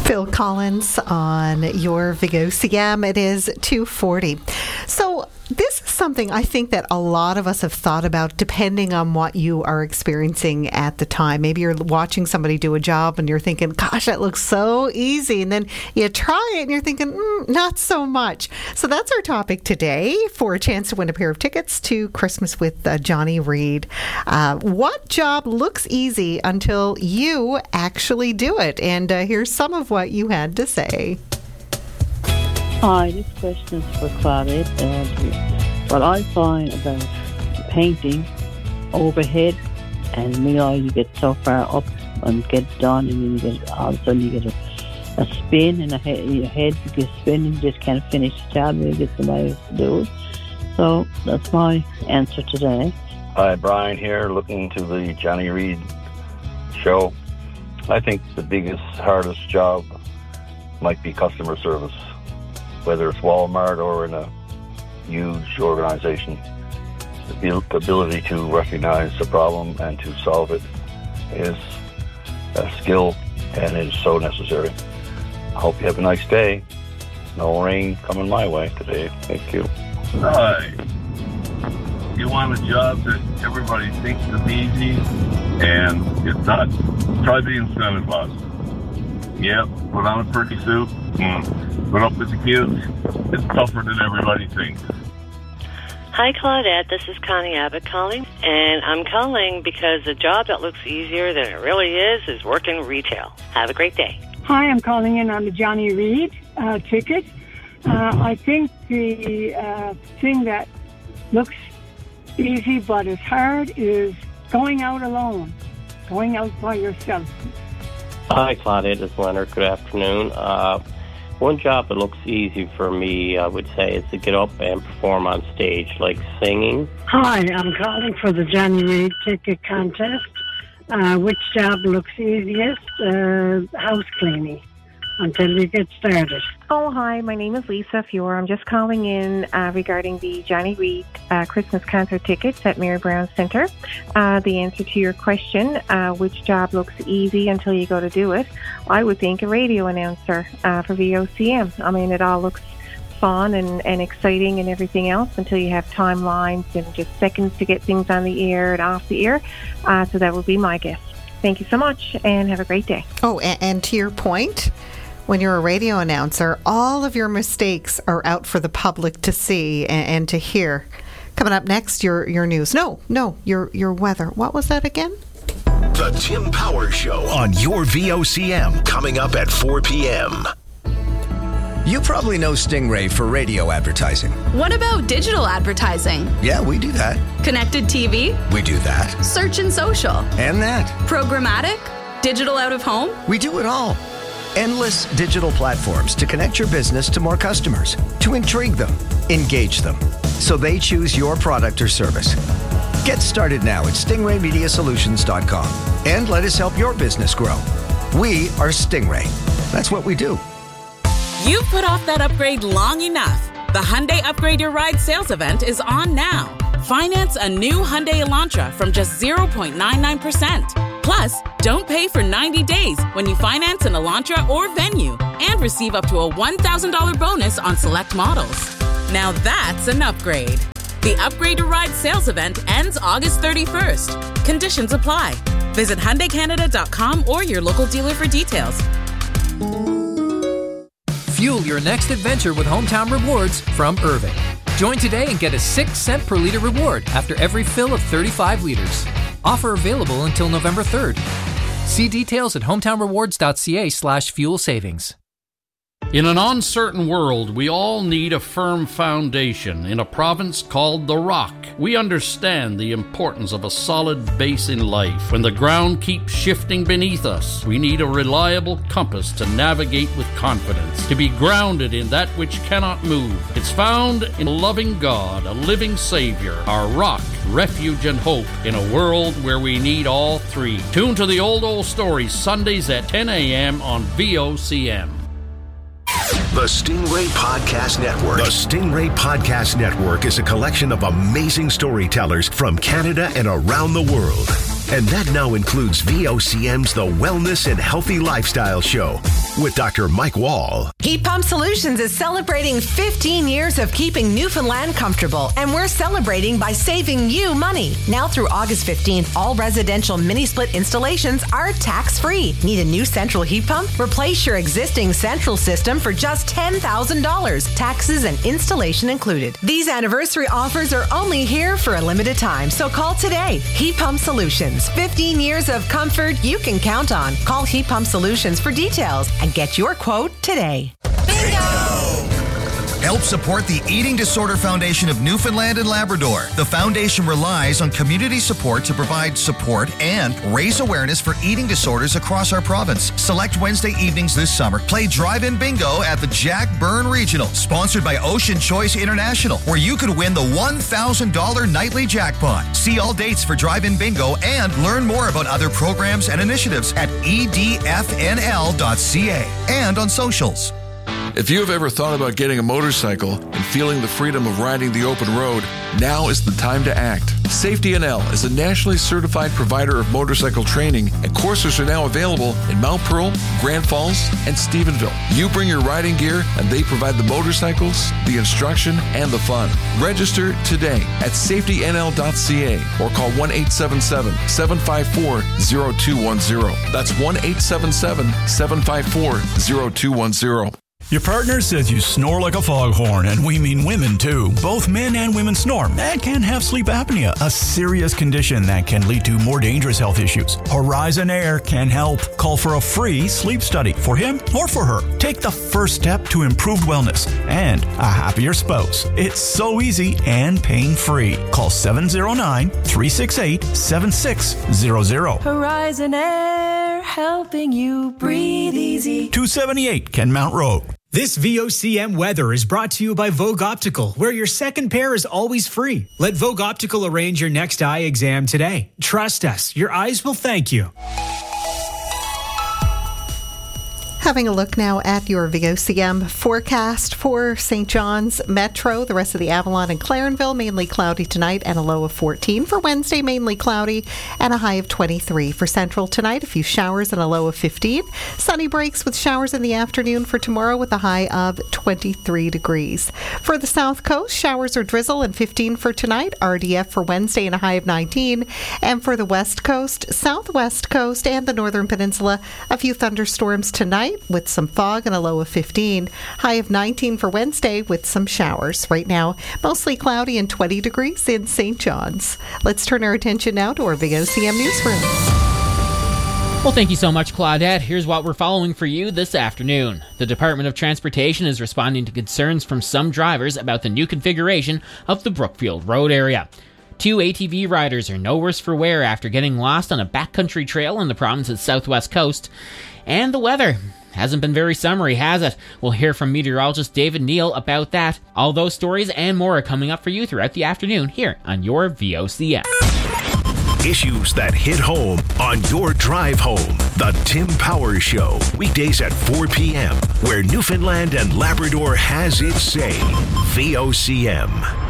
Phil Collins on your VOCM. It is 2:40. So this is something I think that a lot of us have thought about depending on what you are experiencing at the time. Maybe you're watching somebody do a job and you're thinking, gosh, that looks so easy. And then you try it and you're thinking, not so much. So that's our topic today for a chance to win a pair of tickets to Christmas with Johnny Reid. What job looks easy until you actually do it? And here's some of what you had to say. Hi, this question is for Claudette. And what I find about painting overhead, and you get so far up and get done, and then all of a sudden you get a spin in your head, you get spinning, you just can't finish the job, you get somebody else to do it. So that's my answer today. Hi, Brian here, looking to the Johnny Reid show. I think the biggest, hardest job might be customer service. Whether it's Walmart or in a huge organization, the ability to recognize the problem and to solve it is a skill, and it is so necessary. I hope you have a nice day. No rain coming my way today. Thank you. Hi. You want a job that everybody thinks is easy, and it's not. Try being Santa Claus. Yep, put on a pretty suit. Put up with the kids. It's tougher than everybody thinks. Hi, Claudette. This is Connie Abbott calling, and I'm calling because a job that looks easier than it really is working retail. Have a great day. Hi, I'm calling in on the Johnny Reid ticket. I think the thing that looks easy but is hard is going out alone, going out by yourself. Hi, Claudette. It's Leonard. Good afternoon. One job that looks easy for me, I would say, is to get up and perform on stage, like singing. Hi, I'm calling for the Johnny Reid ticket contest. Which job looks easiest? House cleaning, until we get started. Oh, hi, my name is Lisa Fiore. I'm just calling in regarding the Johnny Reid Christmas concert tickets at Mary Brown Centre. The answer to your question, which job looks easy until you go to do it, I would think a radio announcer for VOCM. I mean, it all looks fun and exciting and everything else until you have timelines and just seconds to get things on the air and off the air. So that would be my guess. Thank you so much and have a great day. Oh, and to your point, when you're a radio announcer, all of your mistakes are out for the public to see and to hear. Coming up next, your news. No, your weather. What was that again? The Tim Power Show on your VOCM, coming up at 4 p.m. You probably know Stingray for radio advertising. What about digital advertising? Yeah, we do that. Connected TV? We do that. Search and social? And that. Programmatic? Digital out of home? We do it all. Endless digital platforms to connect your business to more customers, to intrigue them, engage them, so they choose your product or service. Get started now at stingraymediasolutions.com and let us help your business grow. We are Stingray. That's what we do. You've put off that upgrade long enough. The Hyundai Upgrade Your Ride sales event is on now. Finance a new Hyundai Elantra from just 0.99%. Plus, don't pay for 90 days when you finance an Elantra or Venue and receive up to a $1,000 bonus on select models. Now that's an upgrade. The Upgrade Your Ride sales event ends August 31st. Conditions apply. Visit HyundaiCanada.com or your local dealer for details. Fuel your next adventure with Hometown Rewards from Irving. Join today and get a 6-cent per liter reward after every fill of 35 liters. Offer available until November 3rd. See details at hometownrewards.ca/fuel savings. In an uncertain world, we all need a firm foundation in a province called the Rock. We understand the importance of a solid base in life. When the ground keeps shifting beneath us, we need a reliable compass to navigate with confidence, to be grounded in that which cannot move. It's found in a loving God, a living Savior, our rock, refuge, and hope in a world where we need all three. Tune to the Old Stories Sundays at 10 a.m. on VOCM. The Stingray Podcast Network. The Stingray Podcast Network is a collection of amazing storytellers from Canada and around the world. And that now includes VOCM's The Wellness and Healthy Lifestyle Show with Dr. Mike Wall. Heat Pump Solutions is celebrating 15 years of keeping Newfoundland comfortable, and we're celebrating by saving you money. Now through August 15th, all residential mini-split installations are tax-free. Need a new central heat pump? Replace your existing central system for just $10,000. Taxes and installation included. These anniversary offers are only here for a limited time, so call today. Heat Pump Solutions. 15 years of comfort you can count on. Call Heat Pump Solutions for details and get your quote today. Help support the Eating Disorder Foundation of Newfoundland and Labrador. The foundation relies on community support to provide support and raise awareness for eating disorders across our province. Select Wednesday evenings this summer. Play drive-in bingo at the Jack Byrne Regional, sponsored by Ocean Choice International, where you could win the $1,000 nightly jackpot. See all dates for drive-in bingo and learn more about other programs and initiatives at edfnl.ca and on socials. If you have ever thought about getting a motorcycle and feeling the freedom of riding the open road, now is the time to act. Safety NL is a nationally certified provider of motorcycle training, and courses are now available in Mount Pearl, Grand Falls, and Stephenville. You bring your riding gear, and they provide the motorcycles, the instruction, and the fun. Register today at safetynl.ca or call 1-877-754-0210. That's 1-877-754-0210. Your partner says you snore like a foghorn, and we mean women too. Both men and women snore and can have sleep apnea, a serious condition that can lead to more dangerous health issues. Horizon Air can help. Call for a free sleep study for him or for her. Take the first step to improved wellness and a happier spouse. It's so easy and pain-free. Call 709-368-7600. Horizon Air, helping you breathe easy. 278 Kenmount Road. This VOCM weather is brought to you by Vogue Optical, where your second pair is always free. Let Vogue Optical arrange your next eye exam today. Trust us, your eyes will thank you. Having a look now at your VOCM forecast for St. John's Metro, the rest of the Avalon and Clarenville, mainly cloudy tonight and a low of 14. For Wednesday, mainly cloudy and a high of 23. For Central tonight, a few showers and a low of 15. Sunny breaks with showers in the afternoon for tomorrow with a high of 23 degrees. For the South Coast, showers or drizzle and 15 for tonight. RDF for Wednesday and a high of 19. And for the West Coast, Southwest Coast, and the Northern Peninsula, a few thunderstorms tonight with some fog and a low of 15. High of 19 for Wednesday with some showers. Right now, mostly cloudy and 20 degrees in St. John's. Let's turn our attention now to our VOCM newsroom. Well, thank you so much, Claudette. Here's what we're following for you this afternoon. The Department of Transportation is responding to concerns from some drivers about the new configuration of the Brookfield Road area. 2 ATV riders are no worse for wear after getting lost on a backcountry trail in the province's southwest coast. And the weather hasn't been very summery, has it? We'll hear from meteorologist David Neal about that. All those stories and more are coming up for you throughout the afternoon here on your VOCM. Issues that hit home on your drive home. The Tim Powers Show, weekdays at 4 p.m., where Newfoundland and Labrador has its say. VOCM.